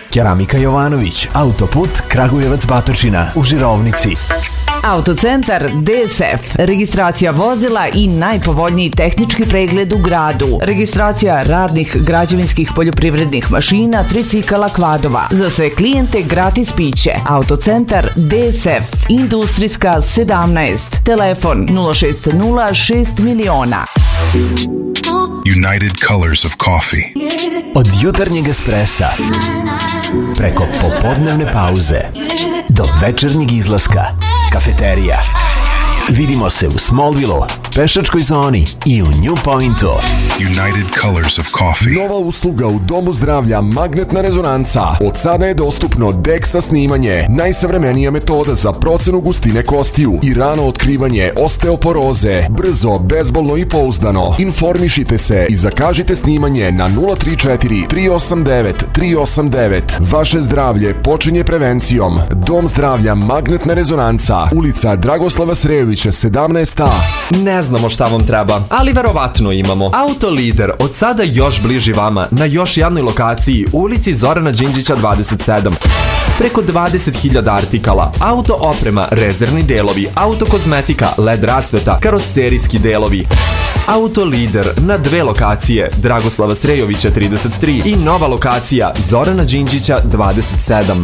Keramika Jovanović, autoput Kragujevac-Batočina u Žirovnici. Autocentar DSF, registracija vozila i najpovoljniji tehnički pregled u gradu. Registracija radnih, građevinskih, poljoprivrednih mašina, tricikala, kvadova. Za sve klijente gratis piće. Autocentar DSF, Industrijska 17. Telefon 060 6 miliona. United Colors of Coffee. Od jutarnjeg espresa, preko popodnevne pauze, do večernjeg izlaska, kafeterija. Vidimo se u Smallville, pešačkoj zoni i u New Pointu. United Colors of Coffee. Nova usluga u Domu zdravlja Magnetna rezonanca. Od sada je dostupno DEXA snimanje, najsavremenija metoda za procenu gustine kostiju i rano otkrivanje osteoporoze. Brzo, bezbolno i pouzdano. Informišite se i zakažite snimanje na 034 389 389. Vaše zdravlje počinje prevencijom. Dom zdravlja Magnetna rezonanca, ulica Dragoslava Srejovića 17a. Ne znamo šta vam treba, ali verovatno imamo. Autolider od sada još bliži vama na još jednoj lokaciji u ulici Zorana Đinđića 27. Preko 20.000 artikala, auto oprema, rezervni delovi, autokozmetika, LED rasveta, karoserijski delovi. Autolider na dve lokacije, Dragoslava Srejovića 33 i nova lokacija Zorana Đinđića 27.